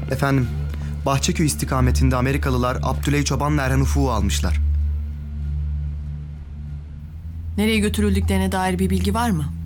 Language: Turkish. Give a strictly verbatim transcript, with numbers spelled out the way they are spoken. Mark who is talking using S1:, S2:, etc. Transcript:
S1: Efendim, Bahçeköy istikametinde Amerikalılar Abdüley Çoban'la Erhan Ufuk'u almışlar.
S2: Nereye götürüldüklerine dair bir bilgi var mı?